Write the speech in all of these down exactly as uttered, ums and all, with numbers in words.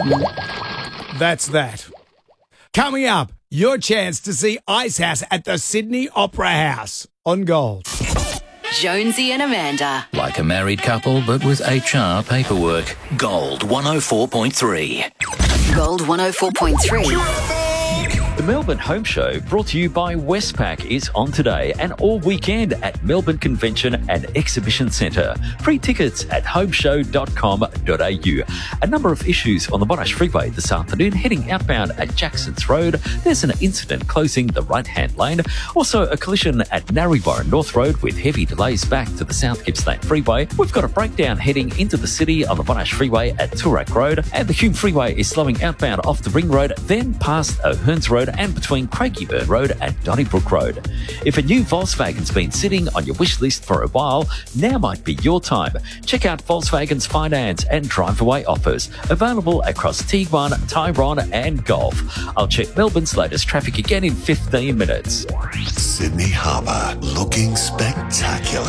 That's that. Coming up, your chance to see Icehouse at the Sydney Opera House on Gold. Jonesy and Amanda. Like a married couple, but with H R paperwork. Gold one oh four point three. Gold one oh four point three. The Melbourne Home Show, brought to you by Westpac, is on today and all weekend at Melbourne Convention and Exhibition Centre. Free tickets at homeshow dot com dot a u. A number of issues on the Monash Freeway this afternoon. Heading outbound at Jacksons Road, there's an incident closing the right-hand lane. Also, a collision at Narrabri North Road with heavy delays back to the South Gippsland Freeway. We've got a breakdown heading into the city on the Monash Freeway at Toorak Road, and the Hume Freeway is slowing outbound off the Ring Road, then past O'Hearns Road and between Craigieburn Road and Donnybrook Road. If a new Volkswagen's been sitting on your wish list for a while, now might be your time. Check out Volkswagen's finance and drive-away offers, available across Tiguan, Tyrone and Golf. I'll check Melbourne's latest traffic again in fifteen minutes. Sydney Harbour, looking spectacular.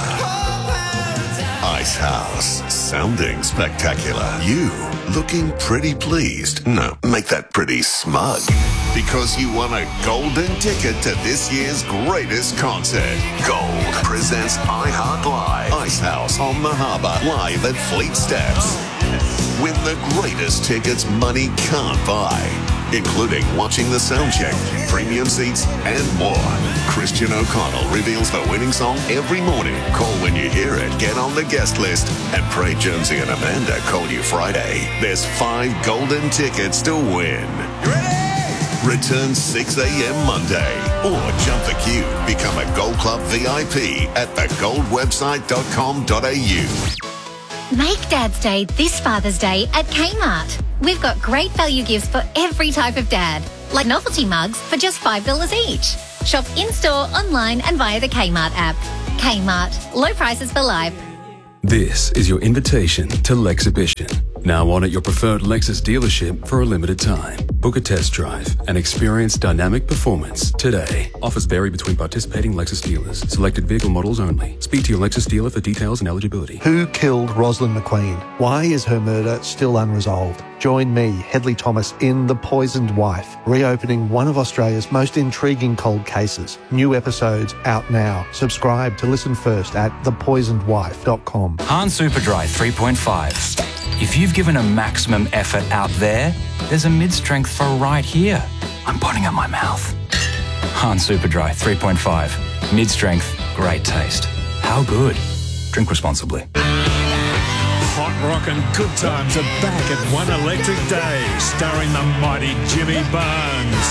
Icehouse, sounding spectacular. You, looking pretty pleased. No, make that pretty smug. Because you won a golden ticket to this year's greatest concert. Gold presents iHeart Live. Icehouse on the Harbour, live at Fleet Steps. Win the greatest tickets money can't buy, including watching the soundcheck, premium seats, and more. Christian O'Connell reveals the winning song every morning. Call when you hear it, get on the guest list, and pray Jonesy and Amanda call you Friday. There's five golden tickets to win. You ready? Return six a.m. Monday. Or jump the queue. Become a Gold Club V I P at the gold website dot com dot a u. Make Dad's Day this Father's Day at Kmart. We've got great value gifts for every type of dad, like novelty mugs for just five dollars each. Shop in-store, online and via the Kmart app. Kmart. Low prices for life. This is your invitation to Lexhibition. Now on at your preferred Lexus dealership for a limited time. Book a test drive and experience dynamic performance today. Offers vary between participating Lexus dealers. Selected vehicle models only. Speak to your Lexus dealer for details and eligibility. Who killed Rosalind McQueen? Why is her murder still unresolved? Join me, Hedley Thomas, in The Poisoned Wife, reopening one of Australia's most intriguing cold cases. New episodes out now. Subscribe to listen first at the poisoned wife dot com. Hahn Superdry three point five. If you've given a maximum effort out there, there's a mid-strength for right here. I'm putting out my mouth. Hahn Superdry three point five. Mid-strength, great taste. How good? Drink responsibly. Hot rock and good times are back at One Electric Day, starring the mighty Jimmy Barnes.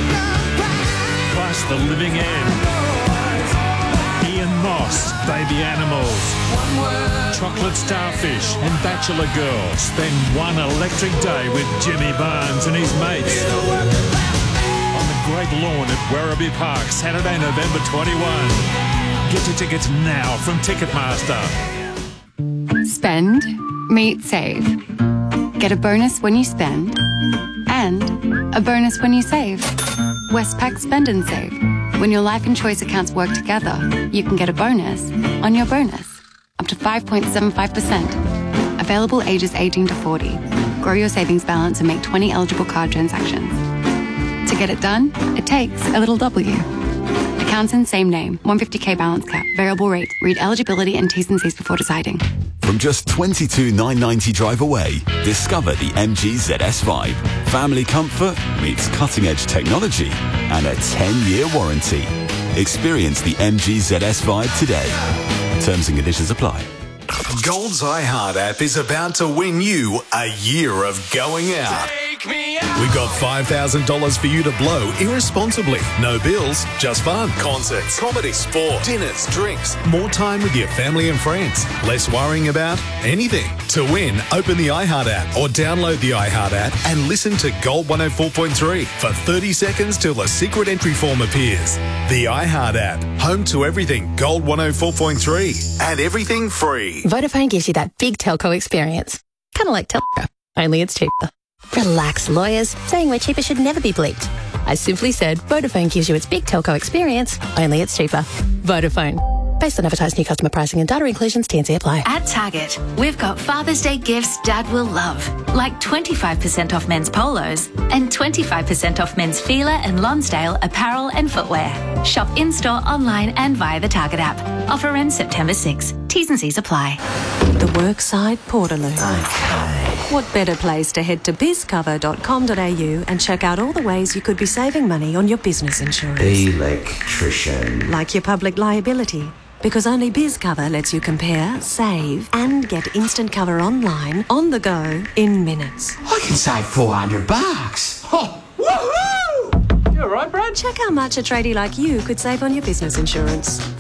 Plus The Living End, Ian Moss, Baby Animals, Chocolate Starfish and Bachelor Girl. Spend one electric day with Jimmy Barnes and his mates on the Great Lawn at Werribee Park, Saturday, November twenty-first. Get your tickets now from Ticketmaster. Spend, meet, save. Get a bonus when you spend and a bonus when you save. Westpac Spend and Save. When your life and choice accounts work together, you can get a bonus on your bonus. Up to five point seven five percent. Available ages eighteen to forty. Grow your savings balance and make twenty eligible card transactions. To get it done, it takes a little W. Accounts in same name. one hundred fifty k balance cap. Variable rate. Read eligibility and T's and C's before deciding. From just twenty-two thousand nine hundred ninety drive away, discover the M G Z S Vibe. Family comfort meets cutting-edge technology and a ten-year warranty. Experience the M G Z S Vibe today. Terms and conditions apply. Gold's iHeart app is about to win you a year of going out. We've got five thousand dollars for you to blow irresponsibly. No bills, just fun. Concerts, comedy, sport, dinners, drinks. More time with your family and friends. Less worrying about anything. To win, open the iHeart app or download the iHeart app and listen to Gold one oh four point three for thirty seconds till the secret entry form appears. The iHeart app, home to everything Gold one oh four point three and everything free. Vodafone gives you that big telco experience. Kind of like telco, only it's cheaper. Relax, lawyers. Saying we're cheaper should never be bleeped. I simply said Vodafone gives you its big telco experience, only it's cheaper. Vodafone. Based on advertised new customer pricing and data inclusions, T and C apply. At Target, we've got Father's Day gifts Dad will love, like twenty-five percent off men's polos and twenty-five percent off men's Fila and Lonsdale apparel and footwear. Shop in-store, online and via the Target app. Offer ends September sixth. T's and C's apply. The Workside Portaloo. Okay. What better place to head to biz cover dot com dot a u and check out all the ways you could be saving money on your business insurance. Electrician. Like your public liability. Because only BizCover lets you compare, save, and get instant cover online, on the go, in minutes. I can save four hundred bucks. Oh, woohoo! You all right, Brad? Check how much a tradie like you could save on your business insurance.